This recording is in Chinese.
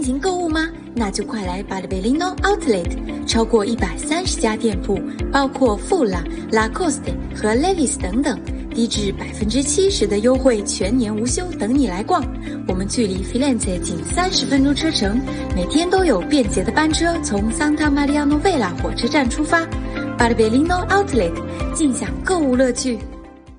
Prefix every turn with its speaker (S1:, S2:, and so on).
S1: 情购物吗？那就快来巴尔贝利诺 Outlet， 超过130家店铺，包括富拉、Lacoste 和 Levi's 等等，低至70%的优惠，全年无休，等你来逛。我们距离 Firenze 仅30分钟车程，每天都有便捷的班车从 Santa Maria Novella 火车站出发。巴尔贝利诺 Outlet， 尽享购物乐趣。